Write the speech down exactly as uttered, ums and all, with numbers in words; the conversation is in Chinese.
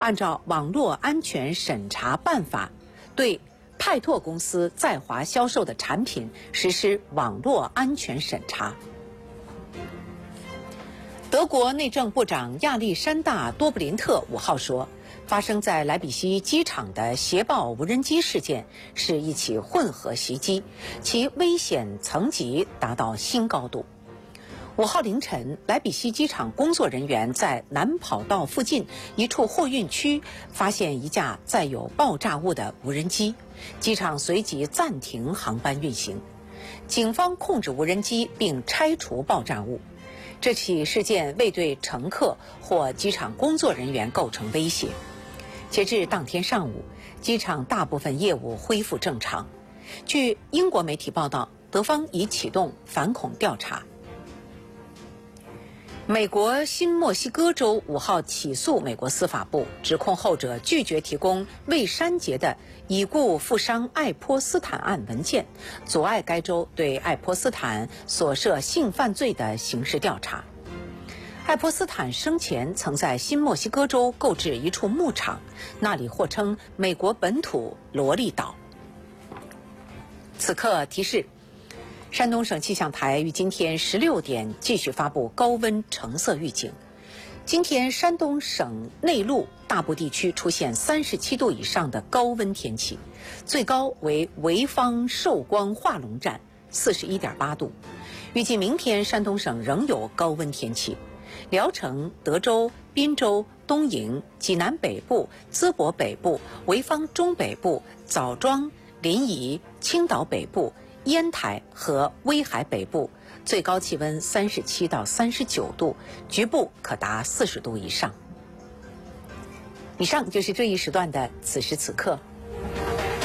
按照网络安全审查办法，对派拓公司在华销售的产品实施网络安全审查。德国内政部长亚历山大·多布林特五号说，发生在莱比锡机场的捷豹无人机事件是一起混合袭击，其危险层级达到新高度。五号凌晨，莱比锡机场工作人员在南跑道附近一处货运区发现一架载有爆炸物的无人机，机场随即暂停航班运行。警方控制无人机并拆除爆炸物。这起事件未对乘客或机场工作人员构成威胁。截至当天上午，机场大部分业务恢复正常。据英国媒体报道，德方已启动反恐调查。美国新墨西哥州五号起诉美国司法部，指控后者拒绝提供未删节的已故富商爱泼斯坦案文件，阻碍该州对爱泼斯坦所涉性犯罪的刑事调查。爱泼斯坦生前曾在新墨西哥州购置一处牧场，那里或称美国本土罗利岛。此刻提示，山东省气象台于今天十六点继续发布高温橙色预警。今天山东省内陆大部地区出现三十七度以上的高温天气，最高为潍坊寿光化龙站四十一点八度。预计明天山东省仍有高温天气，聊城、德州、滨州、东营、济南北部、淄博北部、潍坊中北部、枣庄、临沂、青岛北部、烟台和威海北部最高气温三十七到三十九度，局部可达四十度以上。以上就是这一时段的此时此刻。